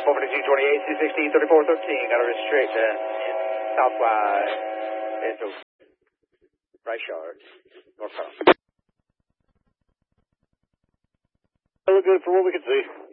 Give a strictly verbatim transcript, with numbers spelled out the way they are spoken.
Over to G twenty-eight, two sixty, thirty-four thirteen, got to restrict uh, southwise into right shard, northbound. Look good for what we can see.